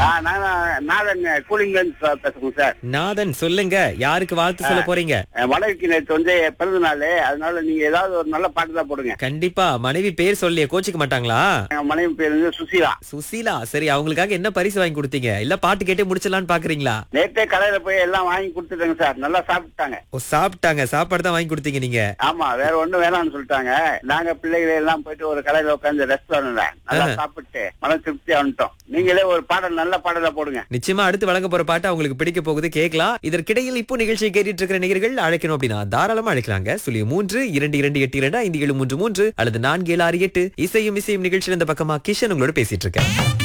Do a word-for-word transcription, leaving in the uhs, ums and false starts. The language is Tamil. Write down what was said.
ஆ, நான் நாதன் கூலிங்லேருந்து பேசுறேன் சார். நாதன் சொல்லுங்க, யாருக்கு வாழ்த்து சொல்ல போறீங்க? என் மனைவிக்கு நேற்று வந்து பிறந்த நாள், அதனால நீங்க ஏதாவது ஒரு நல்ல பாட்டு தான் போடுங்க. கண்டிப்பா. மனைவி பேர் சொல்லியே கோச்சிக்க மாட்டாங்களா? என் மனைவி பேர் வந்து சுசீலா. சுசீலா. சரி, அவங்களுக்காக என்ன பரிசு வாங்கி கொடுத்தீங்க? இல்ல பாட்டு கேட்டே முடிச்சிடலான்னு பாக்குறீங்களா? நேற்றே கடையில போய் எல்லாம் வாங்கி கொடுத்துட்டேங்க சார். நல்லா சாப்பிட்டாங்க. ஓ, சாப்பிட்டாங்க. சாப்பாடு தான் வாங்கி கொடுத்தீங்க நீங்க? ஆமா, வேற ஒண்ணும் வேணாம்னு சொல்லிட்டாங்க. நாங்க பிள்ளைகளை எல்லாம் போயிட்டு ஒரு கடையில உட்காந்து ரெஸ்டாரண்ட்ல நல்லா சாப்பிட்டு மன திருப்தியா வந்துட்டோம். நீங்களே ஒரு பாடல், நல்ல பாடலா போடுங்க. நிச்சயமா அடுத்து வழங்க போற பாட்டு அவங்களுக்கு பிடிக்க போகுது, கேட்கலாம். இதற்கிடையில் இப்போ நிகழ்ச்சியை கேட்டுட்டு இருக்கிற நேயர்கள் அழைக்கணும் அப்படின்னா தாராளமா அழைக்கலாங்க. சொல்லி மூன்று இரண்டு இரண்டு எட்டு இரண்டு ஐந்து ஏழு மூன்று மூன்று அல்லது நான்கு ஏழு ஆறு எட்டு. இசையும் இசையும் நிகழ்ச்சியில் இந்த பக்கமா கிஷன் உங்களோட பேசிட்டு இருக்கேன்.